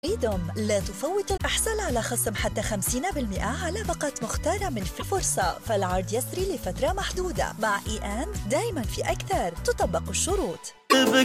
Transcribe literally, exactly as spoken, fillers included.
فريدوم لا تفوت الأحصل على خصم حتى خمسين بالمئة على باقات مختارة من فرصة، فالعرض يسري لفترة محدودة. مع إي أند دايما في أكثر، تطبق الشروط.